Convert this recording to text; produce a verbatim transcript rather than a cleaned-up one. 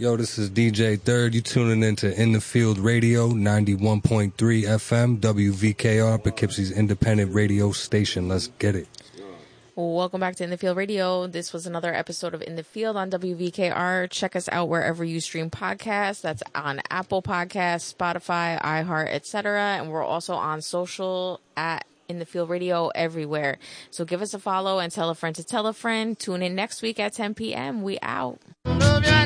Yo, this is D J Third. You tuning into In the Field Radio, ninety-one point three F M, W V K R, Poughkeepsie's independent radio station. Let's get it. Welcome back to In the Field Radio. This was another episode of In the Field on W V K R. Check us out wherever you stream podcasts. That's on Apple Podcasts, Spotify, iHeart, et cetera. And we're also on social at In the Field Radio everywhere. So give us a follow and tell a friend to tell a friend. Tune in next week at ten p.m. We out.